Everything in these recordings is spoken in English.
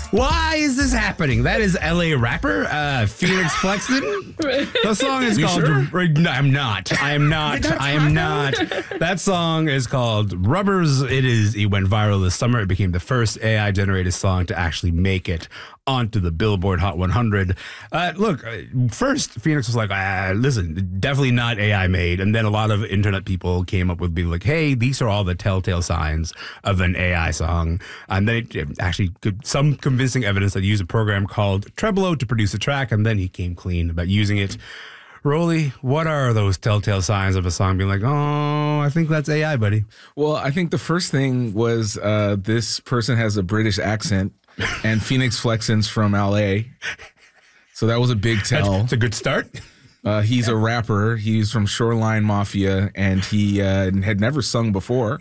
Why is this happening? That is LA rapper, Phoenix Flexen. The song is called... Sure? No, I'm not. I am not. That song is called Rubbers. It went viral this summer. It became the first AI-generated song to actually make it onto the Billboard Hot 100. Look, first, Phoenix was like, listen, definitely not AI made. And then a lot of internet people came up with being like, hey, these are all the telltale signs of an AI song. And then it actually some convincing evidence that he used a program called Treblo to produce a track, and then he came clean about using it. Rolly, what are those telltale signs of a song being like, oh, I think that's AI, buddy? Well, I think the first thing was this person has a British accent, and Phoenix Flexen's from LA. So that was a big tell. It's a good start. He's a rapper. He's from Shoreline Mafia, and he had never sung before.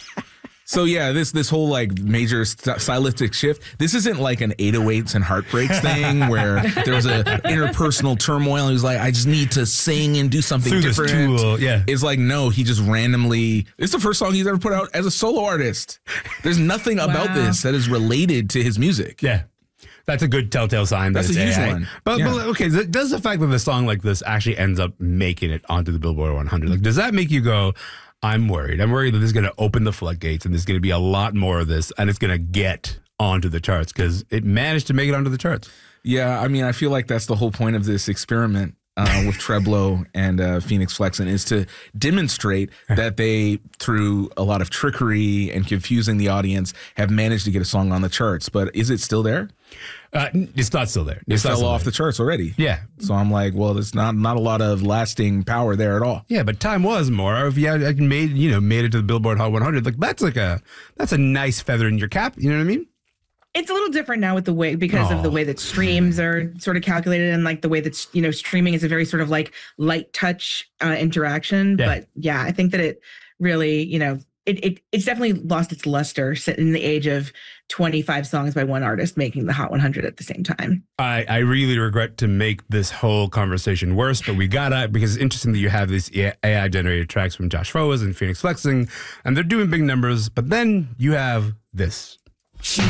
So yeah, this whole like major stylistic shift. This isn't like an 808s and Heartbreaks thing where there was a interpersonal turmoil. He was like, I just need to sing and do something different. Yeah, it's like no, he just randomly. It's the first song he's ever put out as a solo artist. There's nothing about this that is related to his music. Yeah. That's a good telltale sign. That's a huge one. But okay, does the fact that a song like this actually ends up making it onto the Billboard 100, like, does that make you go, I'm worried. I'm worried that this is going to open the floodgates and there's going to be a lot more of this and it's going to get onto the charts because it managed to make it onto the charts. Yeah, I mean, I feel like that's the whole point of this experiment with Treblo and Phoenix Flexen is to demonstrate that they, through a lot of trickery and confusing the audience, have managed to get a song on the charts. But is it still there? It's not still there. It fell off the charts already. Yeah. So I'm like, well, there's not a lot of lasting power there at all. Yeah, but time was more. If you had made it to the Billboard Hot 100, like that's a nice feather in your cap. You know what I mean? It's a little different now with the way because of the way that streams are sort of calculated and like the way that streaming is a very sort of like light touch interaction. Yeah. But yeah, I think that it really it's definitely lost its luster in the age of 25 songs by one artist making the Hot 100 at the same time. I really regret to make this whole conversation worse, but we gotta, because it's interesting that you have these AI generated tracks from Josh Foas and Phoenix Flexen, and they're doing big numbers, but then you have this.